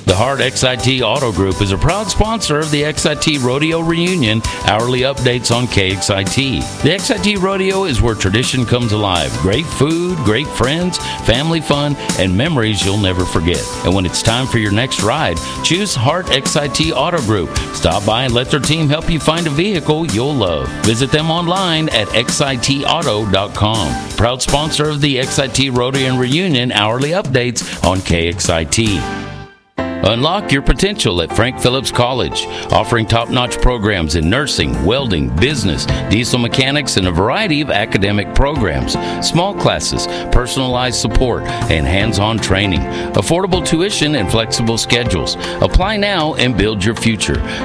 The Hart XIT Auto Group is a proud sponsor of the XIT Rodeo Reunion hourly updates on KXIT. The XIT Rodeo is where tradition comes alive. Great food, great friends, family fun, and memories you'll never forget. And when it's time for your next ride, choose Hart XIT Auto Group. Stop by and let their team help you find a vehicle you'll love. Visit them online at xitauto.com. Proud sponsor of the XIT Rodeo and Reunion hourly updates on KXIT. Unlock your potential at Frank Phillips College, offering top-notch programs in nursing, welding, business, diesel mechanics, and a variety of academic programs, small classes, personalized support, and hands-on training, affordable tuition, and flexible schedules. Apply now and build your future.